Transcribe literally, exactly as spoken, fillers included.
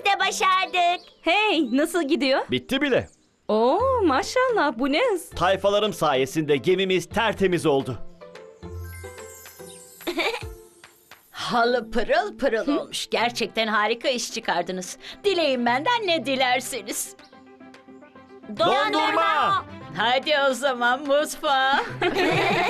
de başardık. Hey, nasıl gidiyor? Bitti bile. Oo, maşallah, bu ne hız. Tayfalarım sayesinde gemimiz tertemiz oldu. Halı pırıl pırıl olmuş. Gerçekten harika iş çıkardınız. Dileyin benden ne dilerseniz. Dondurma! Hadi o zaman mutfağa.